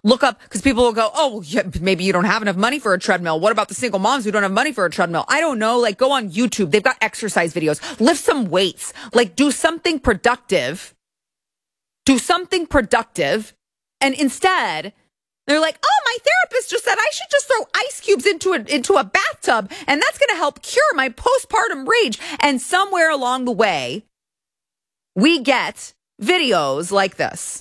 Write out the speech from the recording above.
look up, because people will go, oh, well, yeah, maybe you don't have enough money for a treadmill. What about the single moms who don't have money for a treadmill? I don't know. Like, go on YouTube. They've got exercise videos. Lift some weights. Like, do something productive. Do something productive. And instead, they're like, oh, my therapist just said I should just throw ice cubes into a bathtub, and that's going to help cure my postpartum rage. And somewhere along the way, we get videos like this.